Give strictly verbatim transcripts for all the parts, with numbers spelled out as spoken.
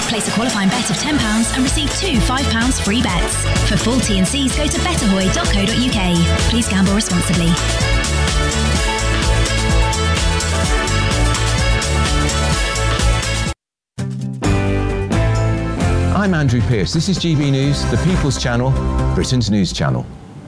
Place a qualifying bet of ten pounds and receive two five pounds free bets. For full T and Cs, go to betterhoy dot co dot uk. Please gamble responsibly. I'm Andrew Pearce. This is G B News, the People's Channel, Britain's news channel.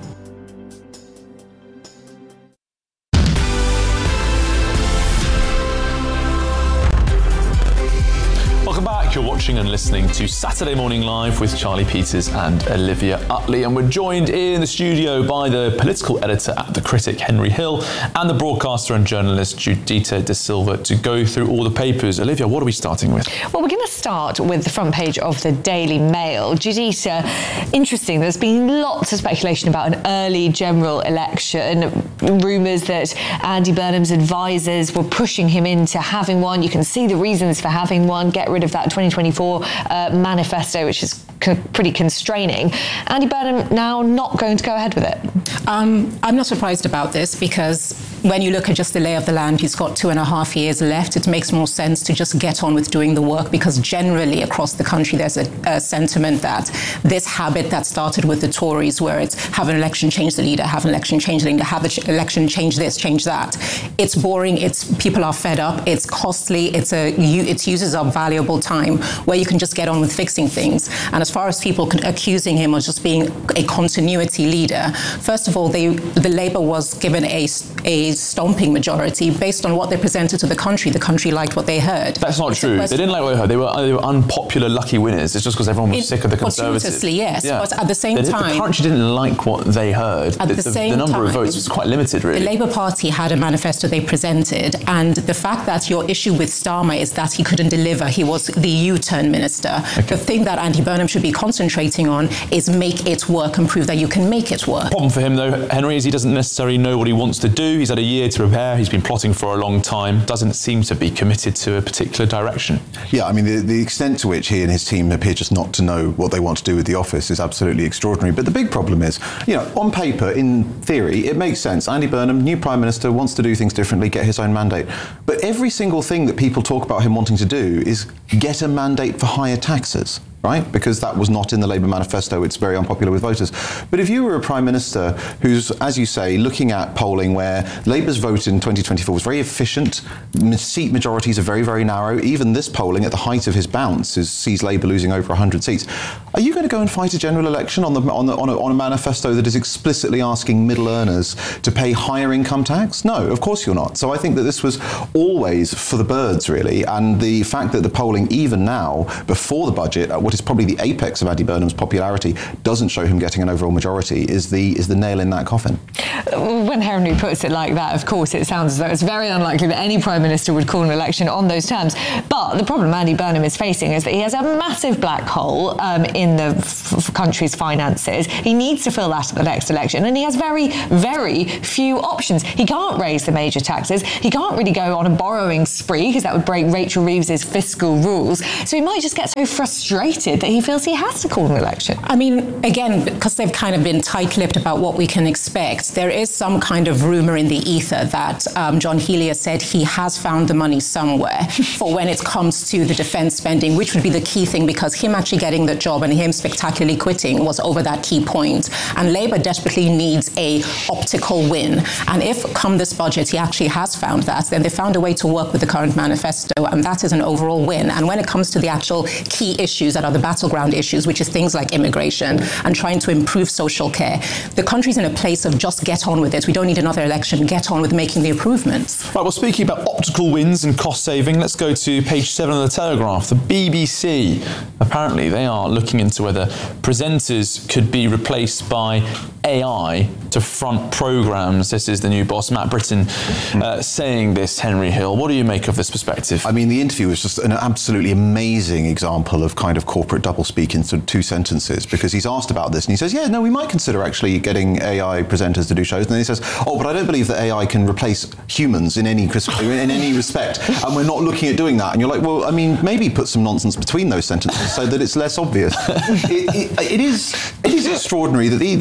Welcome back. You're watching and listening to Saturday Morning Live with Charlie Peters and Olivia Utley, and we're joined in the studio by the political editor at The Critic, Henry Hill, and the broadcaster and journalist Judita De Silva to go through all the papers. Olivia, what are we starting with? Well, we're going to start with the front page of the Daily Mail. Judita, interesting, there's been lots of speculation about an early general election, rumours that Andy Burnham's advisors were pushing him into having one. You can see the reasons for having one. Get rid of that twenty twenty-four uh, manifesto, which is co- pretty constraining. Andy Burnham now not going to go ahead with it. Um, I'm not surprised about this, because when you look at just the lay of the land, he's got two and a half years left. It makes more sense to just get on with doing the work, because generally across the country there's a, a sentiment that this habit that started with the Tories, where it's have an election, change the leader, have an election, change the leader, have an ch- election, change this, change that. It's boring. It's people are fed up. It's costly. It's a it uses up valuable time where you can just get on with fixing things. And as far as people accusing him of just being a continuity leader, first of all, they, the Labour was given a, a stomping majority based on what they presented to the country. The country liked what they heard. That's not true. They didn't like what they heard. They were, they were unpopular lucky winners. It's just because everyone was it, sick of the Conservatives. Fortuitously, yes. Yeah. But at the same they, time... The country didn't like what they heard. At the, the, the same the number time, of votes was quite limited, really. The Labour Party had a manifesto they presented, and the fact that your issue with Starmer is that he couldn't deliver. He was the U-turn minister. Okay. The thing that Andy Burnham should be concentrating on is make it work and prove that you can make it work. The problem for him, though, Henry, is he doesn't necessarily know what he wants to do. He's had a year to prepare. He's been plotting for a long time. Doesn't seem to be committed to a particular direction. Yeah, I mean, the, the extent to which he and his team appear just not to know what they want to do with the office is absolutely extraordinary. But the big problem is, you know, on paper, in theory, it makes sense. Andy Burnham, new Prime Minister, wants to do things differently, get his own mandate. But every single thing that people talk about him wanting to do is get a mandate for higher taxes, right? Because that was not in the Labour manifesto. It's very unpopular with voters. But if you were a Prime Minister who's, as you say, looking at polling where Labour's vote in twenty twenty-four was very efficient, seat majorities are very, very narrow, even this polling at the height of his bounce is, sees Labour losing over one hundred seats, are you going to go and fight a general election on, the, on, the, on, a, on a manifesto that is explicitly asking middle earners to pay higher income tax? No, of course you're not. So I think that this was always for the birds, really, and the fact that the polling, even now, before the budget, what is probably the apex of Andy Burnham's popularity, doesn't show him getting an overall majority, is the is the nail in that coffin. When Henry puts it like that, of course, it sounds as though it's very unlikely that any Prime Minister would call an election on those terms. But the problem Andy Burnham is facing is that he has a massive black hole um, in the f- country's finances. He needs to fill that at the next election, and he has very, very few options. He can't raise the major taxes. He can't really go on a borrowing spree, because that would break Rachel Reeves's fiscal rules. So he might just get so frustrated that he feels he has to call an election. I mean, again, because they've kind of been tight-lipped about what we can expect, there is some kind of rumour in the ether that um, John Healey said he has found the money somewhere for when it comes to the defence spending, which would be the key thing, because him actually getting the job and him spectacularly quitting was over that key point. And Labour desperately needs a optical win. And if, come this budget, he actually has found that, then they found a way to work with the current manifesto, and that is an overall win. And when it comes to the actual key issues that are the battleground issues, which is things like immigration and trying to improve social care, the country's in a place of just get on with it. We don't need another election. Get on with making the improvements. Right, well, speaking about optical wins and cost saving, let's go to page seven of the Telegraph. The B B C, apparently they are looking into whether presenters could be replaced by A I to front programmes. This is the new boss, Matt Britton, uh, saying this, Henry Hill. What do you make of this perspective? I mean, the interview was just an absolutely amazing example of kind of corporate doublespeak in sort of two sentences, because he's asked about this and he says, yeah, no, we might consider actually getting A I presenters to do shows. And then he says, oh, but I don't believe that A I can replace humans in any in any respect, and we're not looking at doing that. And you're like, well, I mean, maybe put some nonsense between those sentences so that it's less obvious. it, it, it is it is extraordinary that the, you know, you've got all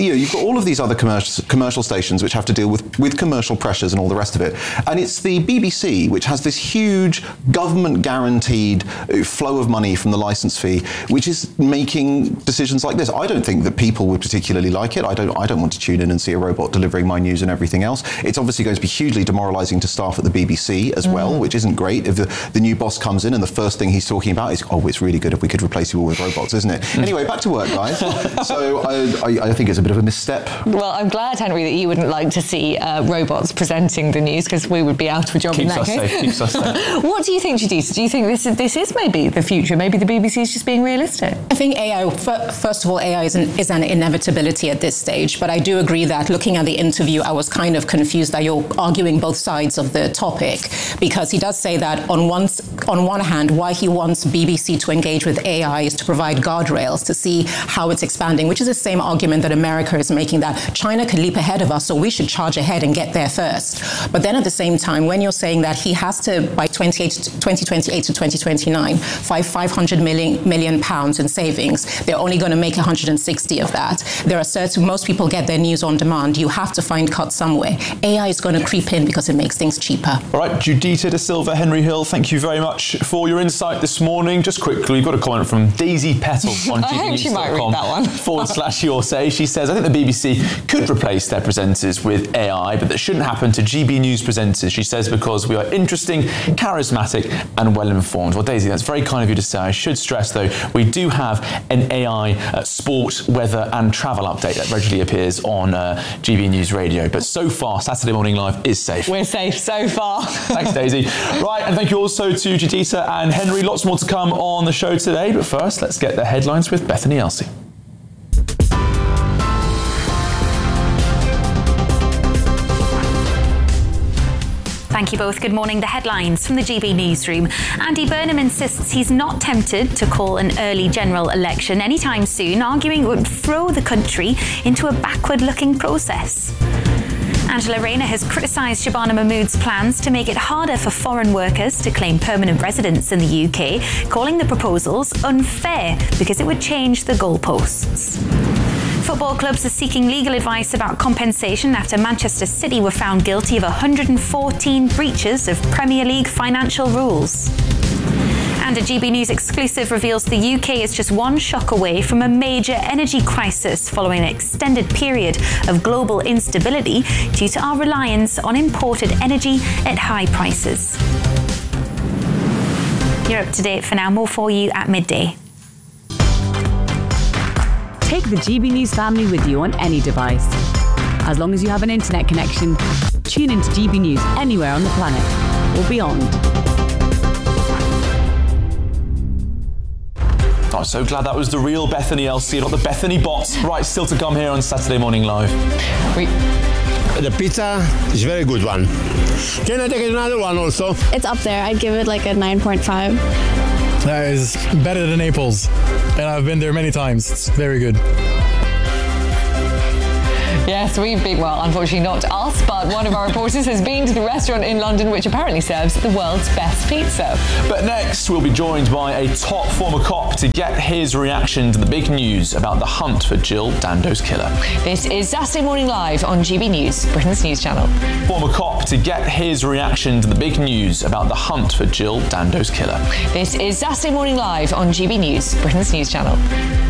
all of these other commercial, commercial stations which have to deal with, with commercial pressures and all the rest of it. And it's the B B C which has this huge government-guaranteed flow of money from the licence fee, which is making decisions like this. I don't think that people would particularly like it. I don't, I don't want to tune in and see a robot delivering my news and everything else. It's obviously going to be hugely demoralising to staff at the B B C as mm. well, which isn't great. If the, the new boss comes in and the first thing he's talking about is, oh, it's really good if we could replace you all with robots, isn't it? Anyway, back to work, guys. So I, I, I think it's a bit of a misstep. Well, I'm glad, Henry, that you wouldn't like to see uh, robots presenting the news, because we would be out of a job keeps in that us case. Safe, keeps us safe. What do you think, Juditha? Do you think this is, this is maybe the future? Maybe the B B C is just being realistic? I think A I, first of all, A I is an, is an inevitability at this stage, but I do agree that looking at the interview, I was kind of confused that you're arguing both sides of the topic, because he does say that on one, on one hand, why he wants B B C to engage with A I is to provide guardrails to see how it's expanding, which is the same argument that America is making, that China could leap ahead of us, so we should charge ahead and get there first. But then at the same time, when you're saying that he has to, by twenty twenty-eight to twenty twenty-nine, five hundred million, million pounds in savings, they're only going to make one hundred sixty of that. There are certain, most people get their news on demand. You have to find cuts somewhere. A I is going to creep in because it makes things cheaper. All right, Juditha De Silva, Henry Hill, thank you very much for your insight this morning. Just quickly, we've got a comment from Daisy Petal on I hope she might read that one. forward slash your say. She says, I think the B B C could replace their presenters with A I, but that shouldn't happen to G B News presenters, she says, because we are interesting, charismatic and well-informed. Well, Daisy, that's very kind of you to say. I should stress, though, we do have an A I uh, sport, weather and travel update that regularly appears on uh, G B News Radio. But so far, Saturday Morning Live is safe. We're safe so far. Thanks, Daisy. Right, and thank you also to Juditha and Henry. Lots more to come on the show today. But first, let's get the headlines with Bethany Elsey. Thank you both. Good morning. The headlines from the G B newsroom. Andy Burnham insists he's not tempted to call an early general election anytime soon, arguing it would throw the country into a backward-looking process. Angela Rayner has criticised Shabana Mahmood's plans to make it harder for foreign workers to claim permanent residence in the U K, calling the proposals unfair because it would change the goalposts. Football clubs are seeking legal advice about compensation after Manchester City were found guilty of one hundred fourteen breaches of Premier League financial rules. And a G B News exclusive reveals the U K is just one shock away from a major energy crisis following an extended period of global instability due to our reliance on imported energy at high prices. You're up to date for now. More for you at midday. Take the G B News family with you on any device. As long as you have an internet connection, tune into G B News anywhere on the planet or beyond. I'm so glad that was the real Bethany Elsey, not the Bethany bot. Right, still to come here on Saturday Morning Live. We- The pizza is a very good one. Can I take another one also? It's up there. I'd give it like a nine point five. That is better than Naples, and I've been there many times. It's very good. Yes, we've been, well, unfortunately not us, but one of our reporters has been to the restaurant in London which apparently serves the world's best pizza. But next, we'll be joined by a top former cop to get his reaction to the big news about the hunt for Jill Dando's killer. This is Saturday Morning Live on G B News, Britain's news channel. Former cop to get his reaction to the big news about the hunt for Jill Dando's killer. This is Saturday Morning Live on G B News, Britain's news channel.